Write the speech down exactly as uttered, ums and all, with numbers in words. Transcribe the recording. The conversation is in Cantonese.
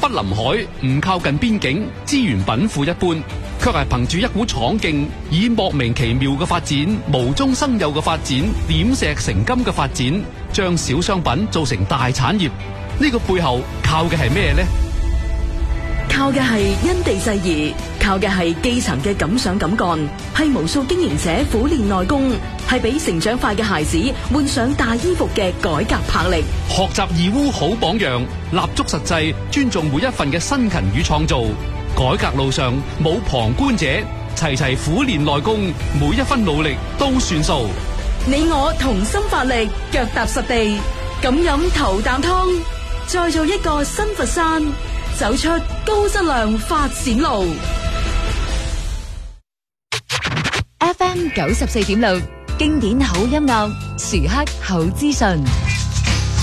臨海，唔靠近邊境，資源稟賦一般，卻係憑住一股闖勁，以莫名其妙嘅發展、無中生有嘅發展、點石成金嘅發展，將小商品做成大產業。呢個背後靠嘅係咩呢？ 靠嘅係因地制宜，靠嘅係基層嘅敢想敢幹，係無數經營者苦練內功，係俾成長快嘅孩子換上大衣服嘅改革魄力。 學習義烏好榜樣，立足實際，尊重每一份嘅辛勤與創造。改革路上冇旁觀者，齊齊苦練內功，每一分努力都算數。 你我同心發力，腳踏實地，咁飲頭啖湯，再做一個新佛山，走出高質量發展路。 F M 九十四點六，經典好音樂，時刻好資訊。